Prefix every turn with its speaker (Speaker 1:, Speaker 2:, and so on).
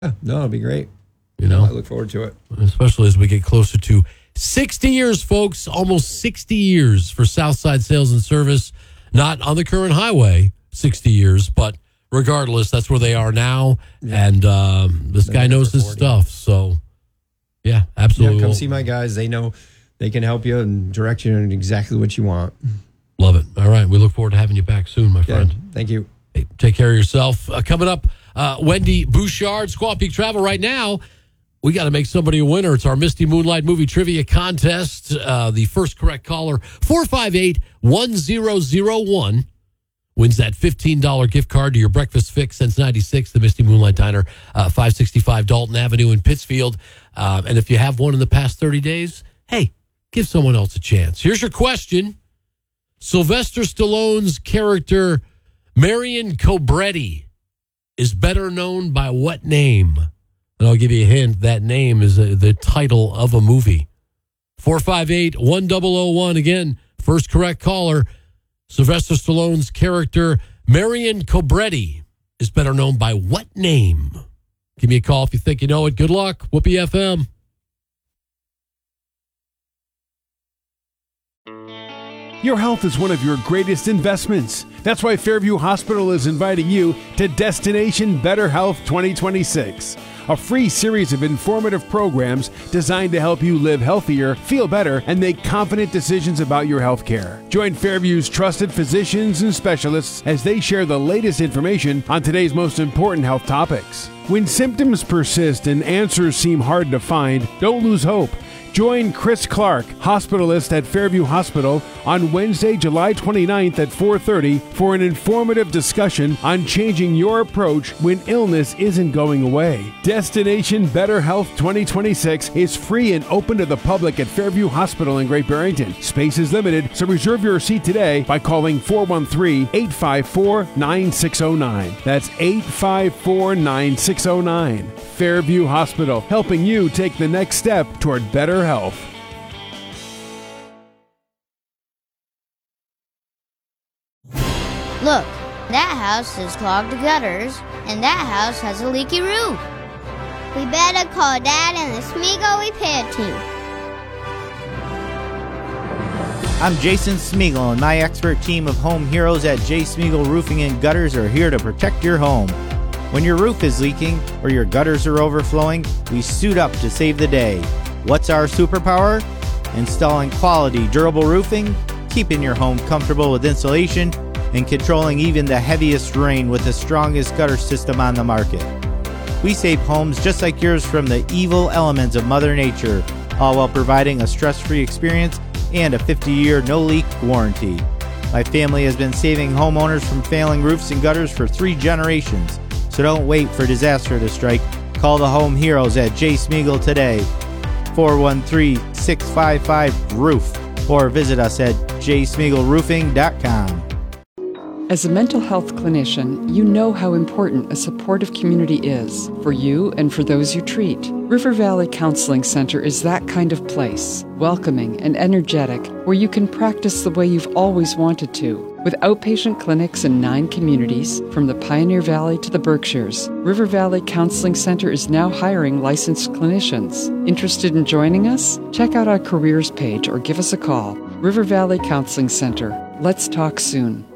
Speaker 1: Yeah, no, it'll be great.
Speaker 2: You know,
Speaker 1: I look forward to it.
Speaker 2: Especially as we get closer to 60 years, folks. Almost 60 years for Southside Sales and Service. Not on the current highway, 60 years, but regardless, that's where they are now. Yeah. And this guy knows his stuff. So, yeah, absolutely.
Speaker 1: Yeah, come see my guys. They know they can help you and direct you in exactly what you want.
Speaker 2: Love it. All right. We look forward to having you back soon, my friend.
Speaker 1: Thank you.
Speaker 2: Hey, take care of yourself. Coming up, Wendy Bouchard, Squaw Peak Travel. Right now, we got to make somebody a winner. It's our Misty Moonlight Movie Trivia Contest. The first correct caller, 458-1001, wins that $15 gift card to your breakfast fix since 96, the Misty Moonlight Diner, 565 Dalton Avenue in Pittsfield. And if you have one in the past 30 days, hey, give someone else a chance. Here's your question. Sylvester Stallone's character, Marion Cobretti, is better known by what name? And I'll give you a hint. That name is the title of a movie. 458-1001. Again, first correct caller. Sylvester Stallone's character, Marion Cobretti, is better known by what name? Give me a call if you think you know it. Good luck. Whoopee FM.
Speaker 3: Your health is one of your greatest investments. That's why Fairview Hospital is inviting you to Destination Better Health 2026, a free series of informative programs designed to help you live healthier, feel better, and make confident decisions about your health care. Join Fairview's trusted physicians and specialists as they share the latest information on today's most important health topics. When symptoms persist and answers seem hard to find, don't lose hope. Join Chris Clark, hospitalist at Fairview Hospital, on Wednesday, July 29th at 4:30 for an informative discussion on changing your approach when illness isn't going away. Destination Better Health 2026 is free and open to the public at Fairview Hospital in Great Barrington. Space is limited, so reserve your seat today by calling 413-854-9609. That's 854-9609. Fairview Hospital, helping you take the next step toward better health.
Speaker 4: Look, that house has clogged gutters, and that house has a leaky roof. We better call Dad and the Smeagol repair team.
Speaker 5: I'm Jason Smeagol, and my expert team of home heroes at J. Smeagol Roofing and Gutters are here to protect your home. When your roof is leaking or your gutters are overflowing, we suit up to save the day. What's our superpower? Installing quality, durable roofing, keeping your home comfortable with insulation, and controlling even the heaviest rain with the strongest gutter system on the market. We save homes just like yours from the evil elements of Mother Nature, all while providing a stress-free experience and a 50-year no-leak warranty. My family has been saving homeowners from failing roofs and gutters for 3 generations. So don't wait for disaster to strike. Call the home heroes at J. Smeagol today, 413-655-ROOF, or visit us at jsmeagolroofing.com.
Speaker 6: As a mental health clinician, you know how important a supportive community is for you and for those you treat. River Valley Counseling Center is that kind of place, welcoming and energetic, where you can practice the way you've always wanted to. With outpatient clinics in 9 communities, from the Pioneer Valley to the Berkshires, River Valley Counseling Center is now hiring licensed clinicians. Interested in joining us? Check out our careers page or give us a call. River Valley Counseling Center. Let's talk soon.